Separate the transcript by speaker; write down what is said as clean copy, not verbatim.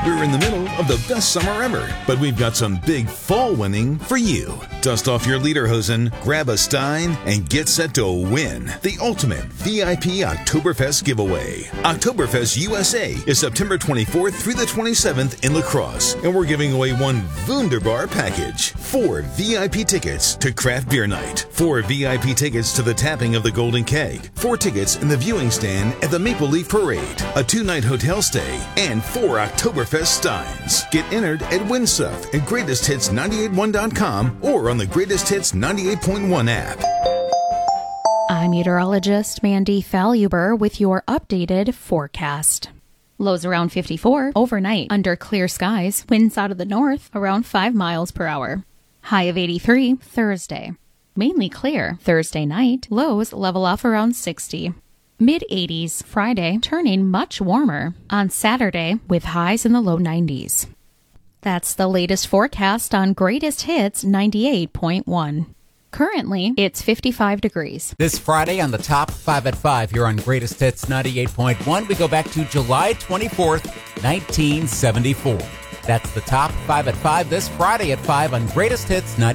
Speaker 1: We're in the middle of the best summer ever, but we've got some big fall winning for you. Dust off your lederhosen, grab a Stein, and get set to win the ultimate VIP Oktoberfest giveaway. Oktoberfest USA is September 24th through the 27th in La Crosse, and we're giving away one Wunderbar package. 4 VIP tickets to Craft Beer Night, 4 VIP tickets to the tapping of the Golden Keg, 4 tickets in the viewing stand at the Maple Leaf Parade, a 2-night hotel stay, and 4 Oktoberfest Steins. Get entered at Win Stuff at GreatestHits981.com or on the Greatest Hits 98.1 app.
Speaker 2: I'm meteorologist Mandy Faluber with your updated forecast. Lows around 54 overnight under clear skies, winds out of the north around 5 miles per hour. High of 83 Thursday. Mainly clear Thursday night, lows level off around 60. Mid-80s Friday, turning much warmer on Saturday with highs in the low 90s. That's the latest forecast on Greatest Hits 98.1. Currently, it's 55 degrees.
Speaker 3: This Friday on the Top 5 at 5 here on Greatest Hits 98.1, we go back to July 24th, 1974. That's the Top 5 at 5 this Friday at 5 on Greatest Hits 98.1.